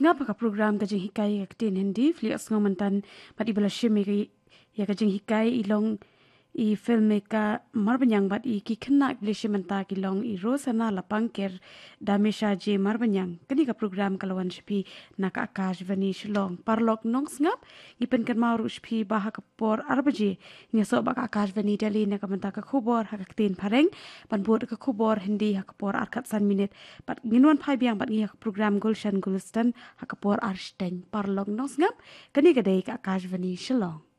ngap ka program ka jing hikai ka tin hindi flias ngomantan pat ibala shimi ya ka jing hikai ilong I filmmaker marbanyang bat I ki khna blishimanta ki long I rosana lapangker damesha je marbanyang kani ka program kalawan shpi naka akashvani shlong parlok nong ngap ipen kan maru shpi baha kapor arbaje ngeso ba akashvani dali na kamanta ka khubor ha ka tin phareng panbot ka khubor hindi ha kapor arkat san minute pat nginwan phai biang bat ngi program gulshan gulistan ha kapor arsteng parlok nong ngap kani ka dei ka akashvani shlong